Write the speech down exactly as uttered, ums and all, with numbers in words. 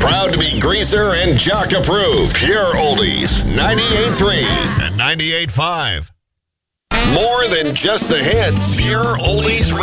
Proud to be Greaser and Jock approved. Pure Oldies, ninety-eight point three and ninety-eight point five. More than just the hits, Pure Oldies